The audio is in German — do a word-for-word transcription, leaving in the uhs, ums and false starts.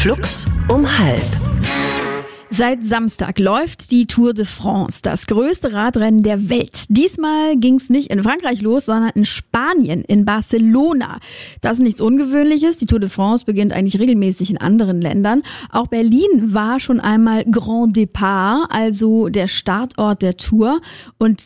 Flux um halb. Seit Samstag läuft die Tour de France, das größte Radrennen der Welt. Diesmal ging es nicht in Frankreich los, sondern in Spanien, in Barcelona. Das ist nichts Ungewöhnliches. Die Tour de France beginnt eigentlich regelmäßig in anderen Ländern. Auch Berlin war schon einmal Grand Départ, also der Startort der Tour. Und